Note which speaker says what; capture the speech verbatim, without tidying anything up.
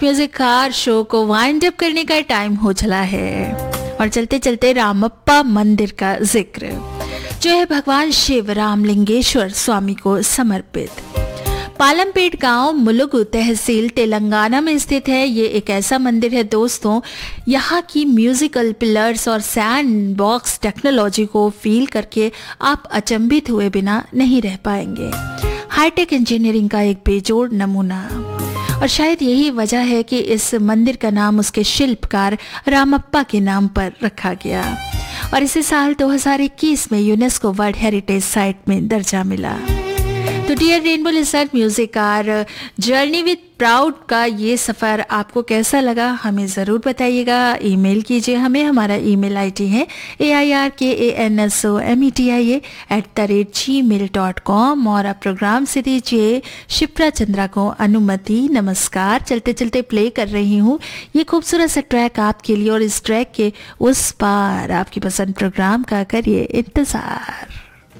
Speaker 1: Music car show को wind up करने का टाइम हो चला है और चलते चलते रामप्पा मंदिर का जिक्र जो है भगवान शिव रामलिंगेश्वर स्वामी को समर्पित। पालमपेट गांव मुलुगु तहसील तेलंगाना में स्थित है। ये एक ऐसा मंदिर है दोस्तों, यहाँ की म्यूजिकल पिलर्स और सैंड बॉक्स टेक्नोलॉजी को फील करके आप अचंभित हुए बिना नहीं रह पाएंगे। हाईटेक इंजीनियरिंग का एक बेजोड़ नमूना, और शायद यही वजह है कि इस मंदिर का नाम उसके शिल्पकार रामप्पा के नाम पर रखा गया और इसे साल दो हज़ार इक्कीस में यूनेस्को वर्ल्ड हेरिटेज साइट में दर्जा मिला। तो dear rainbow listener, music car journey with proud का ये सफ़र आपको कैसा लगा हमें ज़रूर बताइएगा। ईमेल कीजिए हमें, हमारा ईमेल आईडी है ए आई आर के A N S O M E T I A at the rate ji mail dot com और आप प्रोग्राम से दीजिए शिप्रा चंद्रा को अनुमति। नमस्कार। चलते चलते प्ले कर रही हूँ ये खूबसूरत सा ट्रैक आपके लिए और इस ट्रैक के उस पार आपकी पसंद प्रोग्राम का करिए इंतज़ार।